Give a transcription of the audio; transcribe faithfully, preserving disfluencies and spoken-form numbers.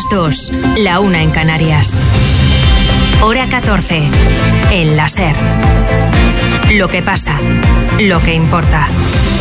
dos, la una en Canarias. Hora catorce, en la SER. Lo que pasa, lo que importa.